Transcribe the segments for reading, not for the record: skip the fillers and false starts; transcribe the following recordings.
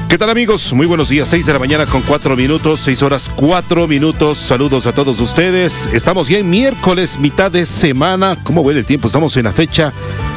¿Qué tal, amigos? Muy buenos días, 6 de la mañana con 4 minutos, 6 horas 4 minutos. Saludos a todos ustedes. Estamos ya en miércoles, mitad de semana. ¿Cómo vuela el tiempo? Estamos en la fecha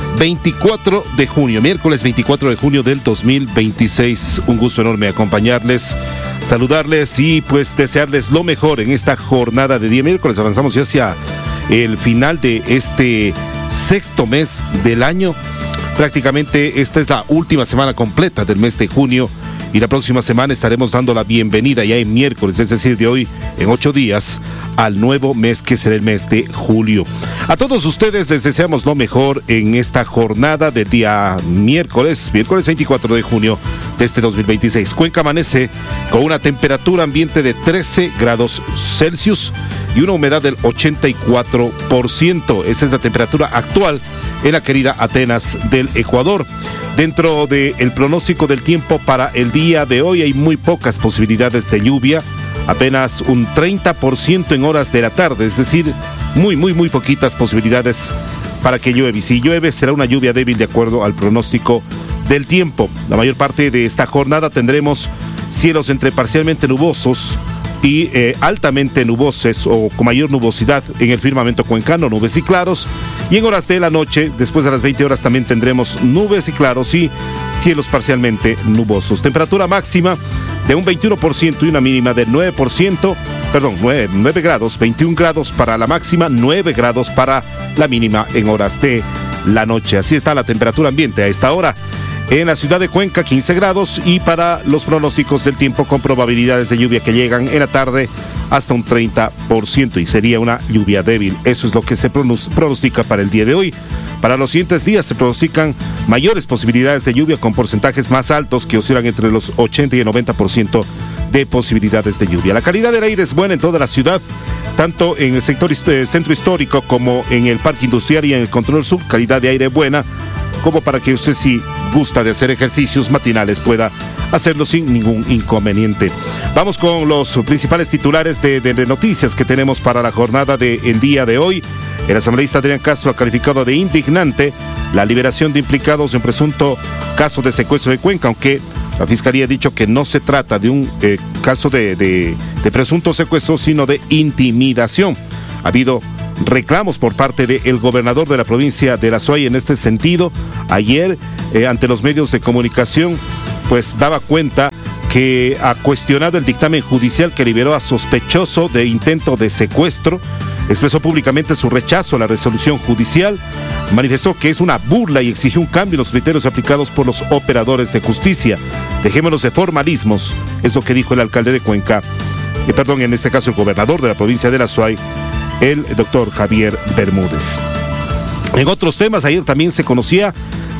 24 de junio, miércoles 24 de junio del 2026. Un gusto enorme acompañarles, saludarles y pues desearles lo mejor en esta jornada de día miércoles. Avanzamos ya hacia el final de este sexto mes del año. Prácticamente esta es la última semana completa del mes de junio. Y la próxima semana estaremos dando la bienvenida ya en miércoles, es decir, de hoy en 8 días, al nuevo mes que será el mes de julio. A todos ustedes les deseamos lo mejor en esta jornada del día miércoles 24 de junio de este 2026. Cuenca amanece con una temperatura ambiente de 13 grados Celsius y una humedad del 84%. Esa es la temperatura actual en la querida Atenas del Ecuador. Dentro del pronóstico del tiempo para el día de hoy hay muy pocas posibilidades de lluvia, apenas un 30% en horas de la tarde, es decir, muy poquitas posibilidades para que llueva. Y si llueve será una lluvia débil de acuerdo al pronóstico del tiempo. La mayor parte de esta jornada tendremos cielos entre parcialmente nubosos y altamente nubosos o con mayor nubosidad en el firmamento cuencano, nubes y claros. Y en horas de la noche, después de las 20 horas, también tendremos nubes y claros y cielos parcialmente nubosos. Temperatura máxima de un 21% y una mínima de 9 grados, 21 grados para la máxima, 9 grados para la mínima en horas de la noche. Así está la temperatura ambiente a esta hora. En la ciudad de Cuenca, 15 grados, y para los pronósticos del tiempo con probabilidades de lluvia que llegan en la tarde hasta un 30%, y sería una lluvia débil. Eso es lo que se pronostica para el día de hoy. Para los siguientes días se pronostican mayores posibilidades de lluvia con porcentajes más altos que oscilan entre los 80 y el 90% de posibilidades de lluvia. La calidad del aire es buena en toda la ciudad, tanto en el sector centro histórico como en el parque industrial y en el control sur. Calidad de aire buena, como para que usted, si gusta de hacer ejercicios matinales, pueda hacerlo sin ningún inconveniente. Vamos con los principales titulares de noticias que tenemos para la jornada del día de hoy. El asambleísta Adrián Castro ha calificado de indignante la liberación de implicados en presunto caso de secuestro de Cuenca, aunque la Fiscalía ha dicho que no se trata de un caso de presunto secuestro, sino de intimidación. Ha habido reclamos por parte del gobernador de la provincia de La Suay en este sentido. Ayer, ante los medios de comunicación, pues daba cuenta que ha cuestionado el dictamen judicial que liberó a sospechoso de intento de secuestro. Expresó públicamente su rechazo a la resolución judicial, manifestó que es una burla y exigió un cambio en los criterios aplicados por los operadores de justicia. Dejémonos de formalismos, es lo que dijo el alcalde de Cuenca, en este caso el gobernador de la provincia de La Suay, el doctor Javier Bermúdez. En otros temas, ayer también se conocía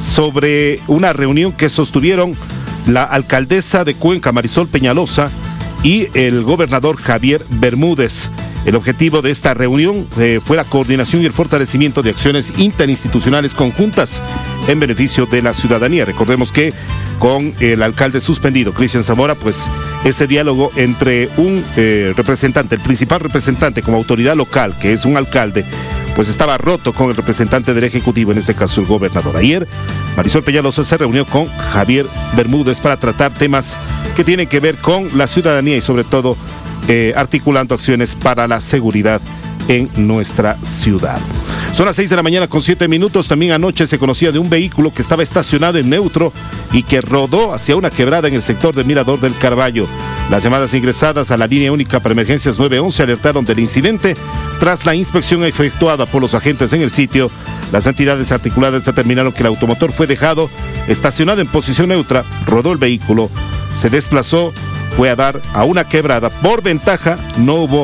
sobre una reunión que sostuvieron la alcaldesa de Cuenca, Marisol Peñalosa, y el gobernador Javier Bermúdez. El objetivo de esta reunión fue la coordinación y el fortalecimiento de acciones interinstitucionales conjuntas en beneficio de la ciudadanía. Recordemos que con el alcalde suspendido, Cristian Zamora, pues ese diálogo entre un representante, el principal representante como autoridad local, que es un alcalde, pues estaba roto con el representante del Ejecutivo, en este caso el gobernador. Ayer, Marisol Peñalosa se reunió con Javier Bermúdez para tratar temas que tienen que ver con la ciudadanía y sobre todo articulando acciones para la seguridad en nuestra ciudad. Son las 6 de la mañana con 7 minutos. También anoche se conocía de un vehículo que estaba estacionado en neutro y que rodó hacia una quebrada en el sector del Mirador del Carballo. Las llamadas ingresadas a la línea única para emergencias 911 alertaron del incidente. Tras la inspección efectuada por los agentes en el sitio, las entidades articuladas determinaron que el automotor fue dejado estacionado en posición neutra, rodó el vehículo, se desplazó, fue a dar a una quebrada. Por ventaja, no hubo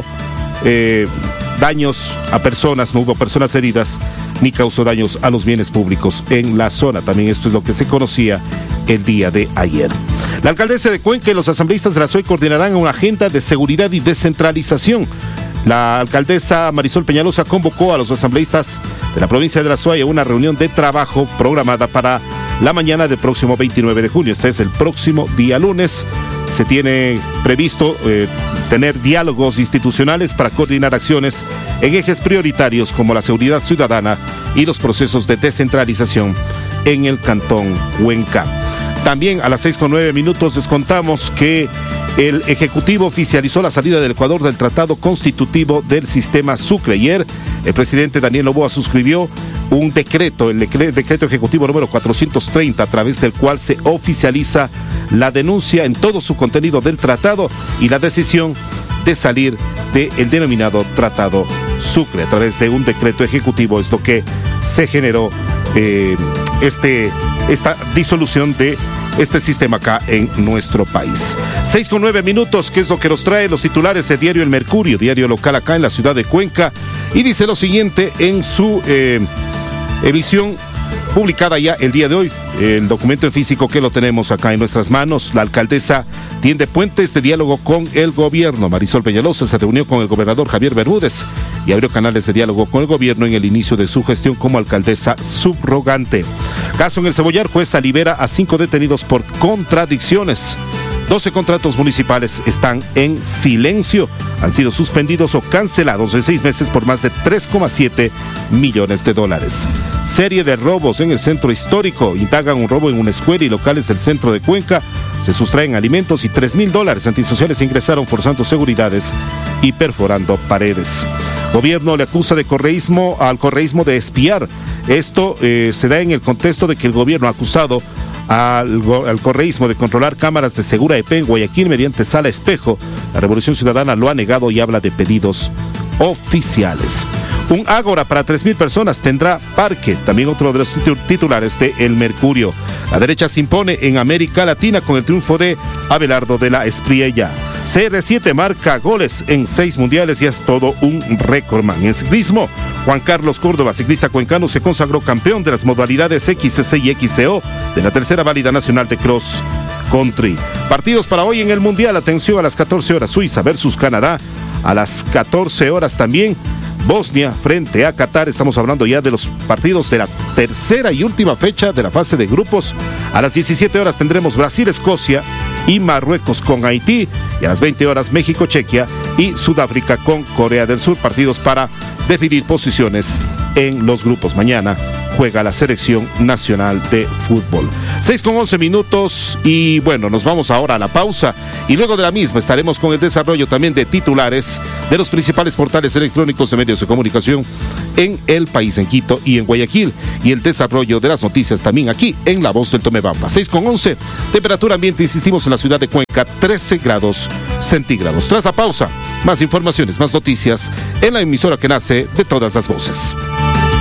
daños a personas, no hubo personas heridas, ni causó daños a los bienes públicos en la zona. También esto es lo que se conocía el día de ayer. La alcaldesa de Cuenca y los asambleístas de La Suay coordinarán una agenda de seguridad y descentralización. La alcaldesa Marisol Peñalosa convocó a los asambleístas de la provincia de La Suay a una reunión de trabajo programada para la mañana del próximo 29 de junio. Este es el próximo día lunes. Se tiene previsto tener diálogos institucionales para coordinar acciones en ejes prioritarios como la seguridad ciudadana y los procesos de descentralización en el Cantón Cuenca. También a las 6:09 les contamos que el Ejecutivo oficializó la salida del Ecuador del Tratado Constitutivo del Sistema Sucre. Ayer, el presidente Daniel Noboa suscribió un decreto, el decreto ejecutivo número 430, a través del cual se oficializa la denuncia en todo su contenido del tratado y la decisión de salir del denominado Tratado Sucre. A través de un decreto ejecutivo es lo que se generó esta disolución de este sistema acá en nuestro país. 6:09, ¿qué es lo que nos trae los titulares de Diario El Mercurio, diario local acá en la ciudad de Cuenca? Y dice lo siguiente en su emisión publicada ya el día de hoy, el documento en físico que lo tenemos acá en nuestras manos. La alcaldesa tiende puentes de diálogo con el gobierno. Marisol Peñalosa se reunió con el gobernador Javier Bermúdez y abrió canales de diálogo con el gobierno en el inicio de su gestión como alcaldesa subrogante. Caso en el Cebollar, jueza libera a 5 detenidos por contradicciones. 12 contratos municipales están en silencio. Han sido suspendidos o cancelados en 6 meses por más de 3,7 millones de dólares. Serie de robos en el centro histórico. Indagan un robo en una escuela y locales del centro de Cuenca. Se sustraen alimentos y $3,000. Antisociales ingresaron forzando seguridades y perforando paredes. Gobierno le acusa de al correísmo de espiar. Esto se da en el contexto de que el gobierno ha acusado al correísmo de controlar cámaras de Segura EP en Guayaquil mediante sala espejo. La Revolución Ciudadana lo ha negado y habla de pedidos oficiales. Un ágora para 3,000 personas tendrá parque, también otro de los titulares de El Mercurio. La derecha se impone en América Latina con el triunfo de Abelardo de la Espriella. CR7 marca goles en 6 mundiales y es todo un récordman. En ciclismo, Juan Carlos Córdoba, ciclista cuencano, se consagró campeón de las modalidades XCC y XCO de la tercera válida nacional de cross country. Partidos para hoy en el mundial. Atención, a las 14 horas Suiza versus Canadá. A las 14 horas también Bosnia frente a Qatar. Estamos hablando ya de los partidos de la tercera y última fecha de la fase de grupos. A las 17 horas tendremos Brasil-Escocia y Marruecos con Haití. Y a las 20 horas México-Chequia y Sudáfrica con Corea del Sur. Partidos para definir posiciones en los grupos. Mañana juega la selección nacional de fútbol. 6:11 y bueno, nos vamos ahora a la pausa y luego de la misma estaremos con el desarrollo también de titulares de los principales portales electrónicos de medios de comunicación en el país, en Quito y en Guayaquil, y el desarrollo de las noticias también aquí en La Voz del Tomebamba. 6:11, temperatura ambiente, insistimos, en la ciudad de Cuenca, 13 grados centígrados. Tras la pausa, más informaciones, más noticias en la emisora que nace de todas las voces.